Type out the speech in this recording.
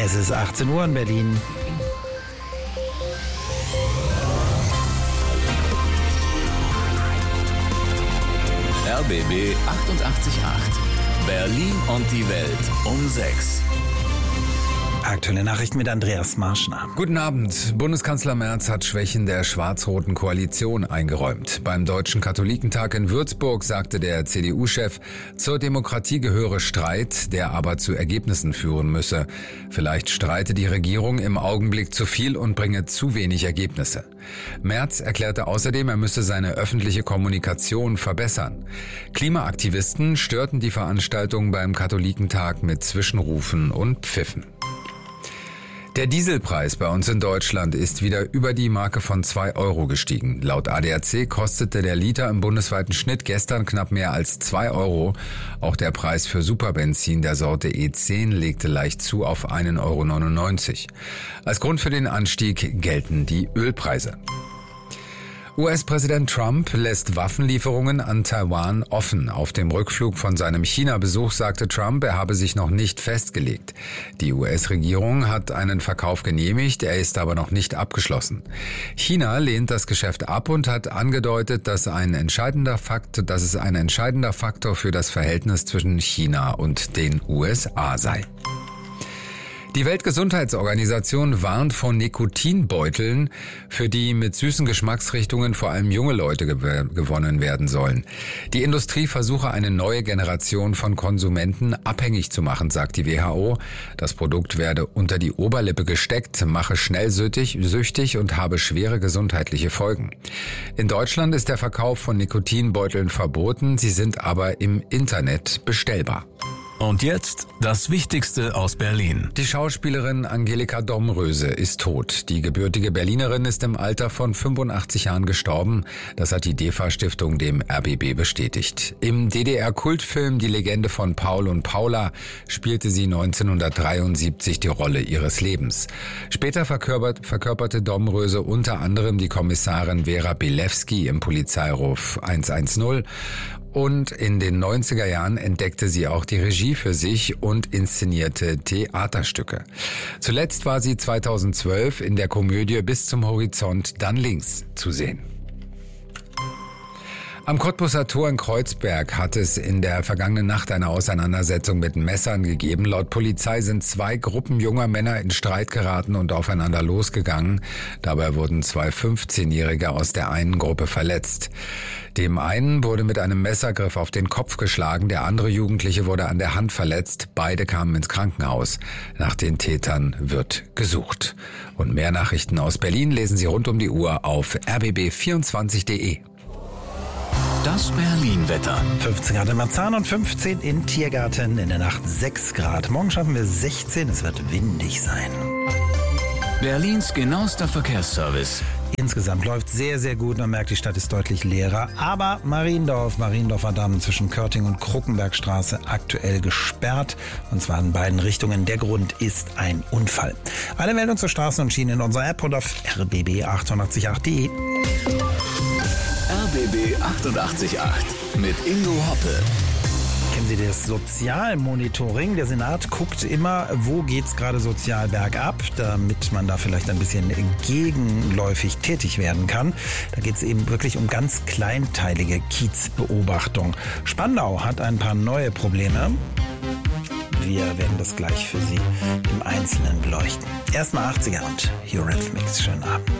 Es ist 18 Uhr in Berlin. RBB 88.8. Berlin und die Welt um 6. Aktuelle Nachrichten mit Andreas Marschner. Guten Abend. Bundeskanzler Merz hat Schwächen der schwarz-roten Koalition eingeräumt. Beim Deutschen Katholikentag in Würzburg sagte der CDU-Chef, zur Demokratie gehöre Streit, der aber zu Ergebnissen führen müsse. Vielleicht streite die Regierung im Augenblick zu viel und bringe zu wenig Ergebnisse. Merz erklärte außerdem, er müsse seine öffentliche Kommunikation verbessern. Klimaaktivisten störten die Veranstaltung beim Katholikentag mit Zwischenrufen und Pfiffen. Der Dieselpreis bei uns in Deutschland ist wieder über die Marke von 2 Euro gestiegen. Laut ADAC kostete der Liter im bundesweiten Schnitt gestern knapp mehr als 2 Euro. Auch der Preis für Superbenzin der Sorte E10 legte leicht zu auf 1,99 Euro. Als Grund für den Anstieg gelten die Ölpreise. US-Präsident Trump lässt Waffenlieferungen an Taiwan offen. Auf dem Rückflug von seinem China-Besuch sagte Trump, er habe sich noch nicht festgelegt. Die US-Regierung hat einen Verkauf genehmigt, er ist aber noch nicht abgeschlossen. China lehnt das Geschäft ab und hat angedeutet, dass es ein entscheidender Faktor für das Verhältnis zwischen China und den USA sei. Die Weltgesundheitsorganisation warnt vor Nikotinbeuteln, für die mit süßen Geschmacksrichtungen vor allem junge Leute gewonnen werden sollen. Die Industrie versuche eine neue Generation von Konsumenten abhängig zu machen, sagt die WHO. Das Produkt werde unter die Oberlippe gesteckt, mache schnell süchtig und habe schwere gesundheitliche Folgen. In Deutschland ist der Verkauf von Nikotinbeuteln verboten, sie sind aber im Internet bestellbar. Und jetzt das Wichtigste aus Berlin. Die Schauspielerin Angelika Domröse ist tot. Die gebürtige Berlinerin ist im Alter von 85 Jahren gestorben. Das hat die DEFA-Stiftung dem RBB bestätigt. Im DDR-Kultfilm Die Legende von Paul und Paula spielte sie 1973 die Rolle ihres Lebens. Später verkörperte Domröse unter anderem die Kommissarin Vera Bilewski im Polizeiruf 110. Und in den 90er Jahren entdeckte sie auch die Regie für sich und inszenierte Theaterstücke. Zuletzt war sie 2012 in der Komödie Bis zum Horizont, dann links zu sehen. Am Cottbuser Tor in Kreuzberg hat es in der vergangenen Nacht eine Auseinandersetzung mit Messern gegeben. Laut Polizei sind 2 Gruppen junger Männer in Streit geraten und aufeinander losgegangen. Dabei wurden 2 15-Jährige aus der einen Gruppe verletzt. Dem einen wurde mit einem Messergriff auf den Kopf geschlagen, der andere Jugendliche wurde an der Hand verletzt. Beide kamen ins Krankenhaus. Nach den Tätern wird gesucht. Und mehr Nachrichten aus Berlin lesen Sie rund um die Uhr auf rbb24.de. Das Berlin-Wetter. 15 Grad in Marzahn und 15 in Tiergarten, in der Nacht 6 Grad. Morgen schaffen wir 16, es wird windig sein. Berlins genauester Verkehrsservice. Insgesamt läuft sehr, sehr gut. Man merkt, die Stadt ist deutlich leerer. Aber Mariendorfer Damm zwischen Körting und Kruckenbergstraße aktuell gesperrt. Und zwar in beiden Richtungen. Der Grund ist ein Unfall. Alle Meldungen zur Straßen und Schienen in unserer App und auf rbb888.de. RBB 88.8 mit Ingo Hoppe. Kennen Sie das Sozialmonitoring? Der Senat guckt immer, wo geht's gerade sozial bergab, damit man da vielleicht ein bisschen gegenläufig tätig werden kann. Da geht es eben wirklich um ganz kleinteilige Kiezbeobachtung. Spandau hat ein paar neue Probleme. Wir werden das gleich für Sie im Einzelnen beleuchten. Erstmal 80er und Eurythmics. Schönen Abend.